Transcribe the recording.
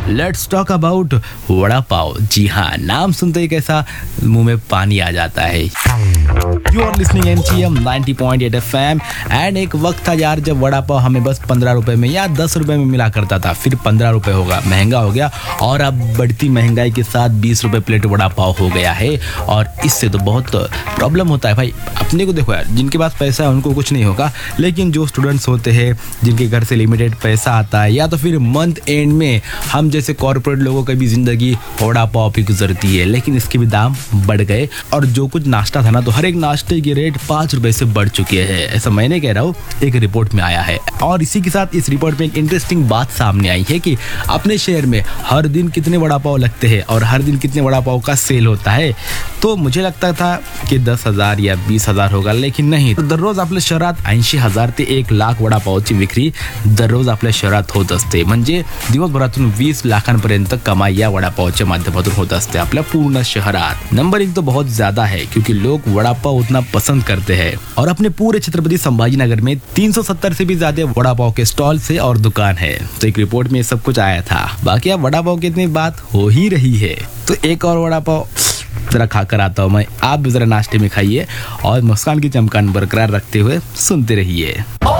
Let's talk about vada pav. जी हाँ, नाम सुनते ही कैसा मुंह में पानी आ जाता है। You are listening MTM 90.8 FM। And एक वक्त था यार जब वड़ा पाव हमें बस 15 रुपए में या 10 रुपए में मिला करता था, फिर 15 रुपए होगा, महंगा हो गया, और अब बढ़ती महंगाई के साथ 20 रुपए प्लेट वड़ा पाव हो गया है। और इससे तो बहुत प्रॉब्लम होता है भाई। अपने को देखो यार, जिनके पास पैसा है उनको कुछ नहीं होगा, लेकिन जो स्टूडेंट्स होते हैं जिनके घर से लिमिटेड पैसा आता है, या तो फिर मंथ एंड में हम जैसे कॉर्पोरेट लोगों की भी जिंदगी वड़ा पाव भी गुजरती है, लेकिन इसके भी दाम बढ़ गए। और जो कुछ नाश्ता था ना, तो हर एक नाश्ते की रेट 5 रुपए से बढ़ चुके हैं, ऐसा मैंने कह रहा हूँ, एक रिपोर्ट में आया है। और इसी के साथ इस रिपोर्ट में एक इंटरेस्टिंग बात सामने आई है कि अपने शहर में हर दिन कितने वड़ा पाव लगते हैं और हर दिन कितने वड़ा पाव का सेल होता है। तो मुझे लगता था कि 10,000 या 20,000 होगा, लेकिन नहीं, दररोज आपल्या शहरात 80,000 ते 1,00,000 वडापावची विक्री दररोज आपल्या शहरात होत असते। म्हणजे दिवसभरातून 20 लाखांपर्यंत कमाई या वडापावच्या माध्यमातून होत असते आपल्या पूर्ण शहरात। नंबर 1 तो बहुत ज्यादा है, क्योंकि लोग वडापाव उतना पसंद करते हैं। और अपने पूरे छत्रपति संभाजी नगर में 370 से भी ज्यादा वडापाव के स्टॉल से और दुकान है। तो एक रिपोर्ट में सब कुछ आया था। बाकी अब वडापाव की इतनी बात हो ही रही है, तो एक और वडापाव जरा खाकर आता हूँ मैं। आप भी जरा नाश्ते में खाइए और मुस्कान की चमकान बरकरार रखते हुए सुनते रहिए।